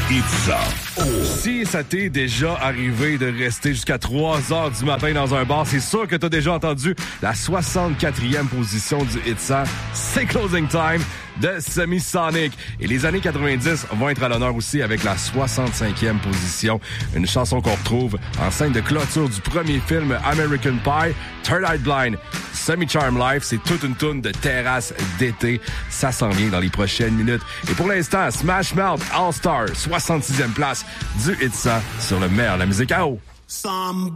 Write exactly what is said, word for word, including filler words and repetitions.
Itza. Oh. Si ça t'est déjà arrivé de rester jusqu'à trois heures du matin dans un bar, c'est sûr que t'as déjà entendu la soixante-quatrième position du Itza. C'est Closing Time de Semisonic. Et les années quatre-vingt-dix vont être à l'honneur aussi avec la soixante-cinquième position. Une chanson qu'on retrouve en scène de clôture du premier film American Pie, Third Eye Blind. Semi-Charm Life, c'est toute une toune de terrasse d'été. Ça s'en vient dans les prochaines minutes. Et pour l'instant, Smash Mouth All-Star, soixante-sixième place du Itza sur le meilleur de la musique à eau.